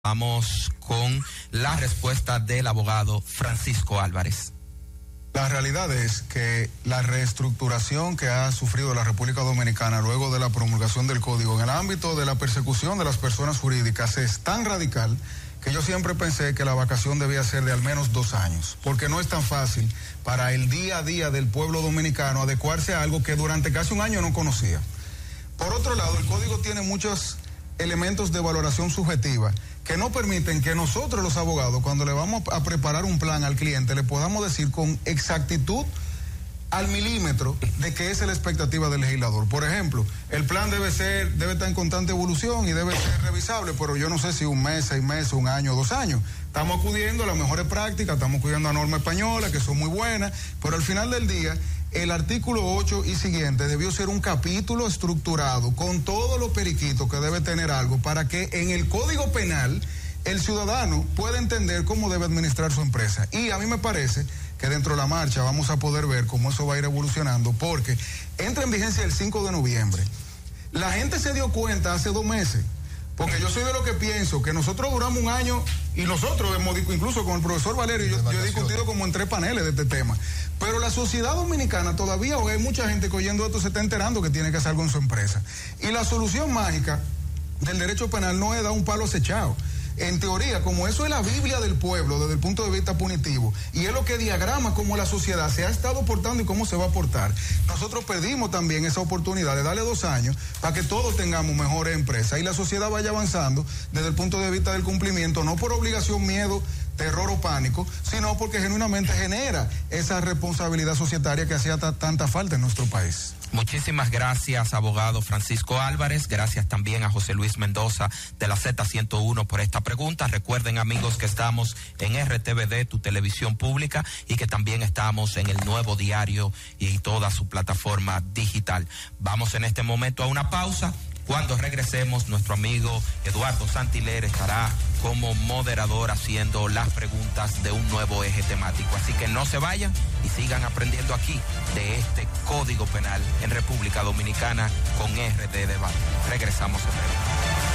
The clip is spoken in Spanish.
Vamos con la respuesta del abogado Francisco Álvarez. La realidad es que la reestructuración que ha sufrido la República Dominicana luego de la promulgación del Código en el ámbito de la persecución de las personas jurídicas es tan radical que yo siempre pensé que la vacación debía ser de al menos 2 años, porque no es tan fácil para el día a día del pueblo dominicano adecuarse a algo que durante casi un año no conocía. Por otro lado, el Código tiene muchos elementos de valoración subjetiva que no permiten que nosotros los abogados, cuando le vamos a preparar un plan al cliente, le podamos decir con exactitud al milímetro de qué es la expectativa del legislador. Por ejemplo, el plan debe estar en constante evolución y debe ser revisable, pero yo no sé si 1 mes, 6 meses, 1 año, 2 años. Estamos acudiendo a las mejores prácticas, estamos acudiendo a normas españolas que son muy buenas, pero al final del día, el artículo 8 y siguiente debió ser un capítulo estructurado con todos los periquitos que debe tener algo para que en el Código Penal el ciudadano pueda entender cómo debe administrar su empresa. Y a mí me parece que dentro de la marcha vamos a poder ver cómo eso va a ir evolucionando, porque entra en vigencia el 5 de noviembre. La gente se dio cuenta hace 2 meses, porque yo soy de lo que pienso, que nosotros duramos 1 año, y nosotros hemos, incluso con el profesor Valerio, yo he discutido como en 3 paneles de este tema, pero la sociedad dominicana todavía, hay mucha gente que oyendo esto se está enterando que tiene que hacer algo en su empresa. Y la solución mágica del derecho penal no es dar un palo acechado. En teoría, como eso es la Biblia del pueblo desde el punto de vista punitivo, y es lo que diagrama cómo la sociedad se ha estado portando y cómo se va a portar, nosotros perdimos también esa oportunidad de darle 2 años para que todos tengamos mejores empresas y la sociedad vaya avanzando desde el punto de vista del cumplimiento, no por obligación, miedo, terror o pánico, sino porque genuinamente genera esa responsabilidad societaria que hacía tanta falta en nuestro país. Muchísimas gracias, abogado Francisco Álvarez. Gracias también a José Luis Mendoza de la Z101 por esta pregunta. Recuerden, amigos, que estamos en RTVD, tu televisión pública, y que también estamos en el Nuevo Diario y toda su plataforma digital. Vamos en este momento a una pausa. Cuando regresemos, nuestro amigo Eduardo Santiler estará como moderador haciendo las preguntas de un nuevo eje temático. Así que no se vayan y sigan aprendiendo aquí de este Código Penal en República Dominicana con RD Debate. Regresamos en breve.